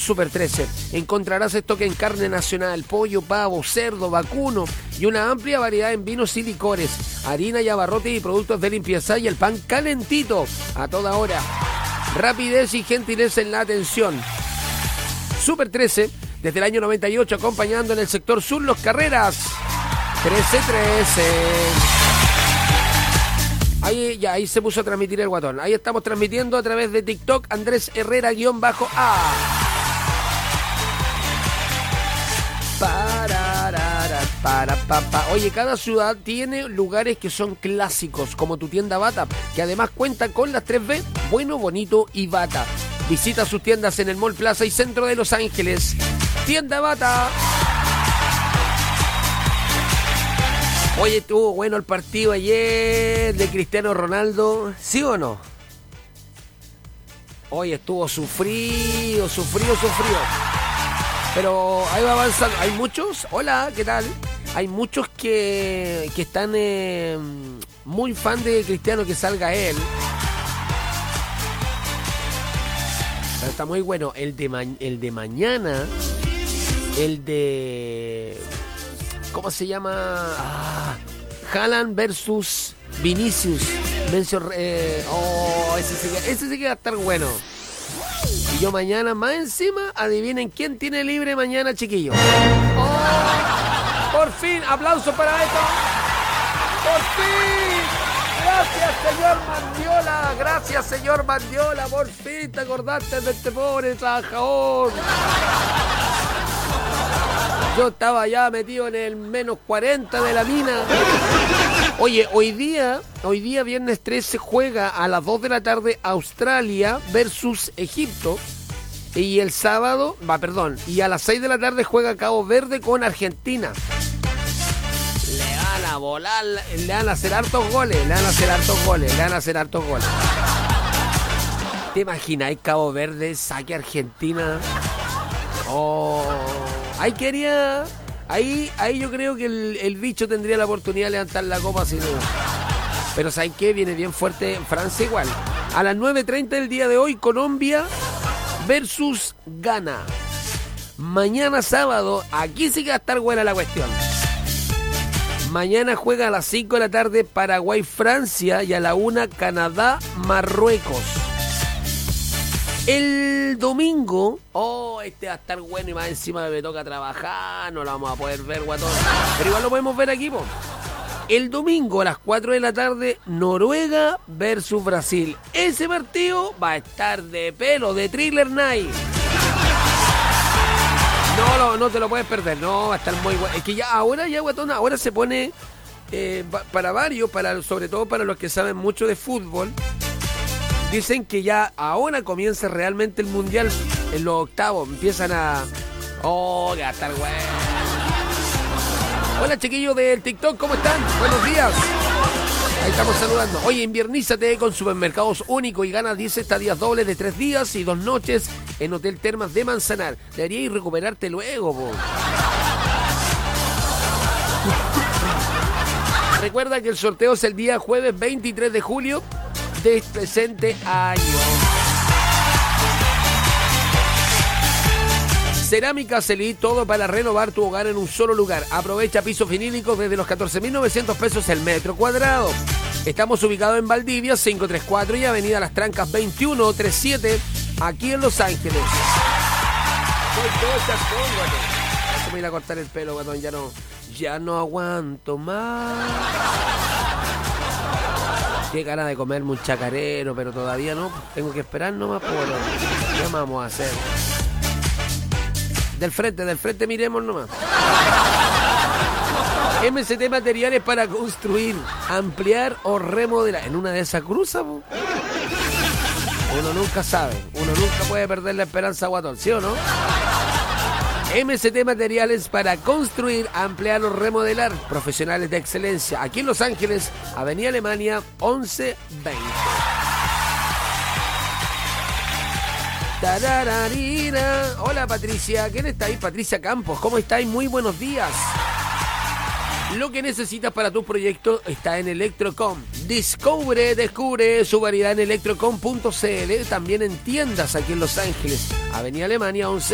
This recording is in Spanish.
Super 13. Encontrarás stock en carne nacional, pollo, pavo, cerdo, vacuno y una amplia variedad en vinos y licores, harina y abarrotes y productos de limpieza y el pan calentito a toda hora. Rapidez y gentileza en la atención. Super 13, desde el año 98, acompañando en el sector sur Los Carreras. 1313. Ahí se puso a transmitir el guatón. Ahí estamos transmitiendo a través de TikTok, Andrés Herrera_A. Oye, cada ciudad tiene lugares que son clásicos, como tu tienda Bata, que además cuenta con las 3B, bueno, bonito y Bata. Visita sus tiendas en el Mall Plaza y Centro de Los Ángeles. Tienda Bata. Oye, estuvo bueno el partido ayer de Cristiano Ronaldo, ¿sí o no? Oye, estuvo sufrido. Pero ahí va avanzando. Hay muchos, hola, ¿qué tal? Hay muchos que están muy fan de Cristiano, que salga él. Pero está muy bueno. El de mañana, el de... ¿Cómo se llama? Haaland versus Vinicius. Ese sí que va a estar bueno. Y yo mañana, más encima, adivinen quién tiene libre mañana, chiquillos. Por fin, aplauso para esto. Por fin. Gracias, señor Mandiola. Por fin te acordaste de este pobre trabajador. Yo estaba ya metido en el menos 40 de la mina. Oye, hoy día viernes 13 juega a las 2 de la tarde Australia versus Egipto. Y el sábado, y a las 6 de la tarde juega Cabo Verde con Argentina. Le van a volar, le van a hacer hartos goles. ¿Te imaginas? Cabo Verde saque a Argentina. Ahí yo creo que el bicho tendría la oportunidad de levantar la copa, si no. Pero ¿saben qué? Viene bien fuerte Francia igual. A las 9:30 del día de hoy, Colombia versus Ghana. Mañana sábado, aquí sí que va a estar buena la cuestión. Mañana juega a las 5 de la tarde Paraguay-Francia y a la 1 Canadá-Marruecos. El domingo, este va a estar bueno y más encima me toca trabajar, no lo vamos a poder ver, guatón. Pero igual lo podemos ver aquí, po. El domingo a las 4 de la tarde, Noruega versus Brasil. Ese partido va a estar de pelo, de Thriller Night. No te lo puedes perder, no, va a estar muy bueno. Es que ya, guatón, ahora se pone para varios, sobre todo para los que saben mucho de fútbol. Dicen que ya ahora comienza realmente el mundial en los octavos. Empiezan a... que va a estar bueno. Hola, chiquillos del TikTok, ¿cómo están? Buenos días. Ahí estamos saludando. Oye, inviernízate con Supermercados Único y gana 10 estadías dobles de 3 días y 2 noches en Hotel Termas de Manzanar. Deberías recuperarte luego, po. Recuerda que el sorteo es el día jueves 23 de julio del presente año. Cerámica Celí, todo para renovar tu hogar en un solo lugar. Aprovecha pisos vinílicos desde los 14.900 pesos el metro cuadrado. Estamos ubicados en Valdivia 534 y Avenida Las Trancas 2137, aquí en Los Ángeles. Voy a ir a cortar el pelo, guatón, ya no aguanto más. Qué ganas de comerme un chacarero, pero todavía no. Tengo que esperar nomás, pues bueno, ¿qué vamos a hacer? Del frente miremos nomás. MCT Materiales para construir, ampliar o remodelar. En una de esas cruzas, po. Uno nunca sabe. Uno nunca puede perder la esperanza, guatón, ¿sí o no? MCT Materiales para construir, ampliar o remodelar. Profesionales de excelencia. Aquí en Los Ángeles, Avenida Alemania 1120. Tarararira. Hola, Patricia. ¿Quién está ahí? Patricia Campos. ¿Cómo estáis? Muy buenos días. Lo que necesitas para tu proyecto está en Electrocom. Descubre su variedad en electrocom.cl. También en tiendas aquí en Los Ángeles. Avenida Alemania 11.